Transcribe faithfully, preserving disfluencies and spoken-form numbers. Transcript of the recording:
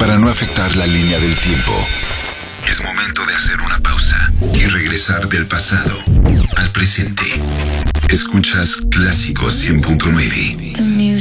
para no afectar la línea del tiempo. Es momento de hacer una pausa y regresar del pasado al presente. Escuchas Clásico cien punto nueve.